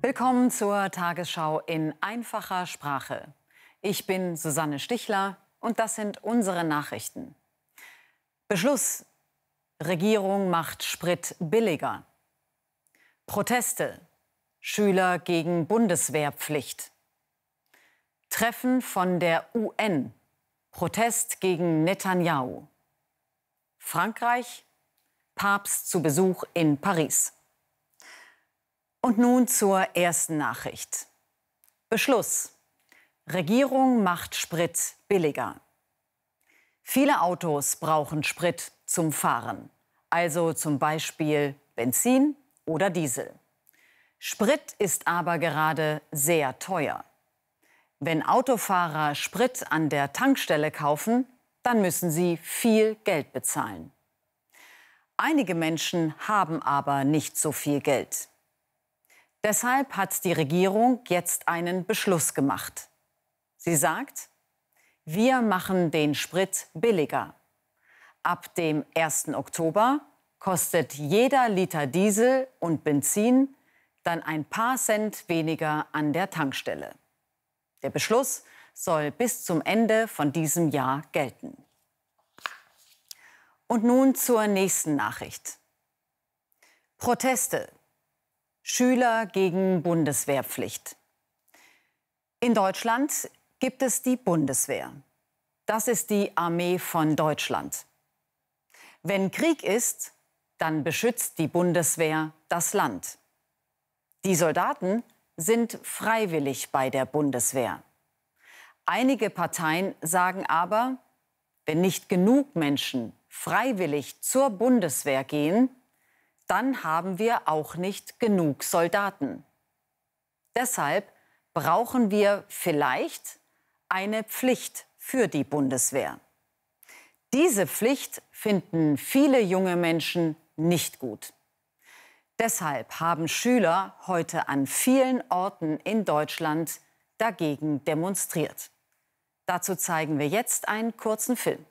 Willkommen zur Tagesschau in einfacher Sprache. Ich bin Susanne Stichler und das sind unsere Nachrichten. Beschluss: Regierung macht Sprit billiger. Proteste: Schüler gegen Bundeswehrpflicht. Treffen von der UN: Protest gegen Netanyahu. Frankreich: Papst zu Besuch in Paris. Und nun zur ersten Nachricht. Beschluss: Regierung macht Sprit billiger. Viele Autos brauchen Sprit zum Fahren, also zum Beispiel Benzin oder Diesel. Sprit ist aber gerade sehr teuer. Wenn Autofahrer Sprit an der Tankstelle kaufen, dann müssen sie viel Geld bezahlen. Einige Menschen haben aber nicht so viel Geld. Deshalb hat die Regierung jetzt einen Beschluss gemacht. Sie sagt: Wir machen den Sprit billiger. Ab dem 1. Oktober kostet jeder Liter Diesel und Benzin dann ein paar Cent weniger an der Tankstelle. Der Beschluss soll bis zum Ende von diesem Jahr gelten. Und nun zur nächsten Nachricht. Proteste: Schüler gegen Bundeswehrpflicht. In Deutschland gibt es die Bundeswehr. Das ist die Armee von Deutschland. Wenn Krieg ist, dann beschützt die Bundeswehr das Land. Die Soldaten sind freiwillig bei der Bundeswehr. Einige Parteien sagen aber, wenn nicht genug Menschen freiwillig zur Bundeswehr gehen, dann haben wir auch nicht genug Soldaten. Deshalb brauchen wir vielleicht eine Pflicht für die Bundeswehr. Diese Pflicht finden viele junge Menschen nicht gut. Deshalb haben Schüler heute an vielen Orten in Deutschland dagegen demonstriert. Dazu zeigen wir jetzt einen kurzen Film.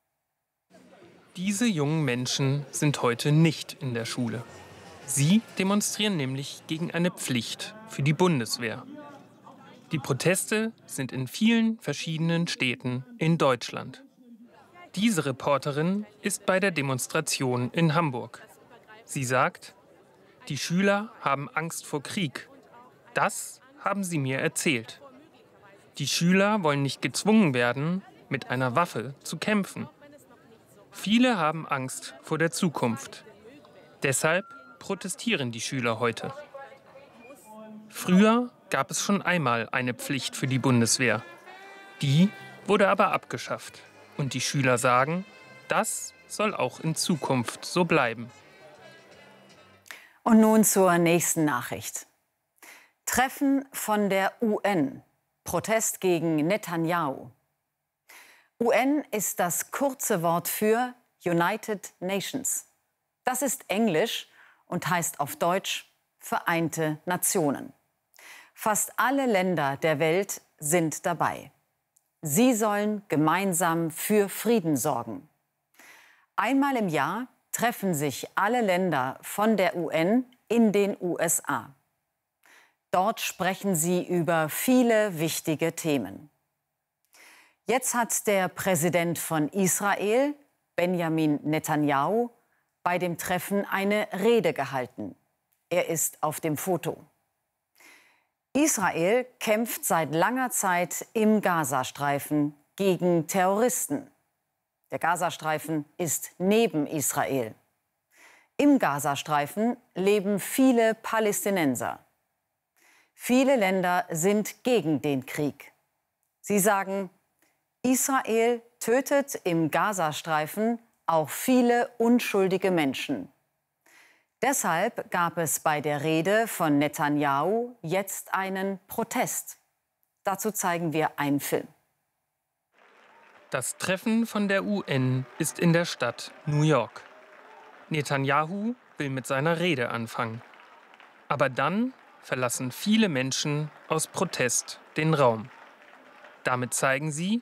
Diese jungen Menschen sind heute nicht in der Schule. Sie demonstrieren nämlich gegen eine Pflicht für die Bundeswehr. Die Proteste sind in vielen verschiedenen Städten in Deutschland. Diese Reporterin ist bei der Demonstration in Hamburg. Sie sagt: Die Schüler haben Angst vor Krieg. Das haben sie mir erzählt. Die Schüler wollen nicht gezwungen werden, mit einer Waffe zu kämpfen. Viele haben Angst vor der Zukunft. Deshalb protestieren die Schüler heute. Früher gab es schon einmal eine Pflicht für die Bundeswehr. Die wurde aber abgeschafft. Und die Schüler sagen, das soll auch in Zukunft so bleiben. Und nun zur nächsten Nachricht. Treffen von der UN. Protest gegen Netanyahu. UN ist das kurze Wort für United Nations. Das ist Englisch und heißt auf Deutsch Vereinte Nationen. Fast alle Länder der Welt sind dabei. Sie sollen gemeinsam für Frieden sorgen. Einmal im Jahr treffen sich alle Länder von der UN in den USA. Dort sprechen sie über viele wichtige Themen. Jetzt hat der Präsident von Israel, Benjamin Netanyahu, bei dem Treffen eine Rede gehalten. Er ist auf dem Foto. Israel kämpft seit langer Zeit im Gazastreifen gegen Terroristen. Der Gazastreifen ist neben Israel. Im Gazastreifen leben viele Palästinenser. Viele Länder sind gegen den Krieg. Sie sagen, Israel tötet im Gazastreifen auch viele unschuldige Menschen. Deshalb gab es bei der Rede von Netanyahu jetzt einen Protest. Dazu zeigen wir einen Film. Das Treffen von der UN ist in der Stadt New York. Netanyahu will mit seiner Rede anfangen. Aber dann verlassen viele Menschen aus Protest den Raum. Damit zeigen sie,